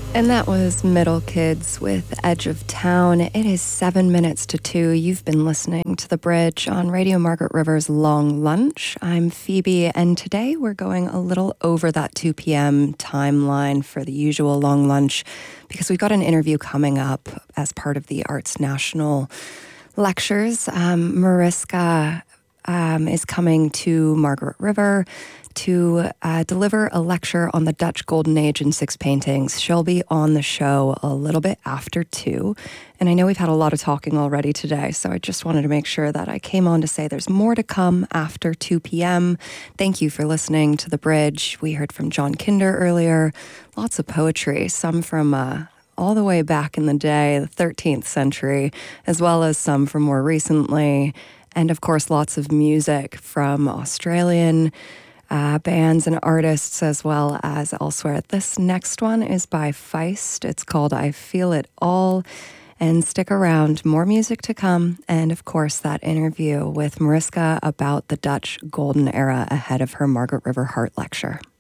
And that was Middle Kids with Edge of Town. It is 7 minutes to 2. You've been listening to The Bridge on Radio Margaret River's Long Lunch. I'm Phoebe, and today we're going a little over that 2 p.m. timeline for the usual long lunch because we've got an interview coming up as part of the Arts National lectures. Mariska is coming to Margaret River to deliver a lecture on the Dutch Golden Age in 6 paintings. She'll be on the show a little bit after 2. And I know we've had a lot of talking already today, so I just wanted to make sure that I came on to say there's more to come after 2 p.m. Thank you for listening to The Bridge. We heard from John Kinder earlier. Lots of poetry, some from all the way back in the day, the 13th century, as well as some from more recently. And of course, lots of music from Australian bands and artists as well as elsewhere. This next one is by Feist. It's called I Feel It All. And stick around, more music to come. And of course, that interview with Mariska about the Dutch Golden Era ahead of her Margaret River Heart lecture.